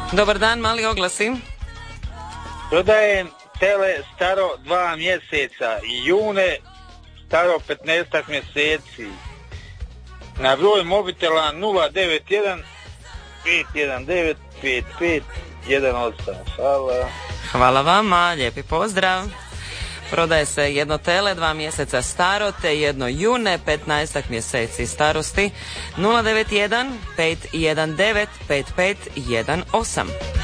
Dobar dan, mali oglasi. Prodajem tele staro 2 mjeseca i june staro 15 mjeseci. Na broj mobitela 091 519 5518. Hvala. Hvala vama, lijepi pozdrav. Prodaje se jedno tele 2 mjeseca staro te jedno june 15 mjeseci starosti 091 519 5518.